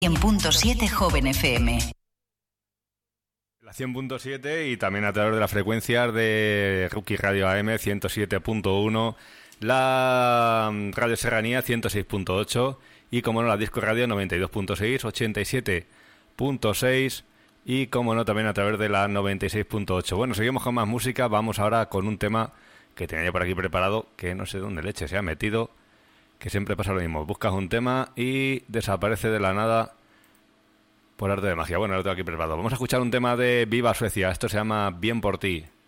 100.7 Joven FM. La 100.7 y también a través de las frecuencias de Rookie Radio AM 107.1, la Radio Serranía 106.8 y, como no, la Disco Radio 92.6, 87.6 y, como no, también a través de la 96.8. Bueno, seguimos con más música. Vamos ahora con un tema que tenía yo por aquí preparado, que no sé dónde leche se ha metido, que siempre pasa lo mismo. Buscas un tema y desaparece de la nada por arte de magia. Bueno, lo tengo aquí preparado. Vamos a escuchar un tema de Viva Suecia. Esto se llama Bien por ti.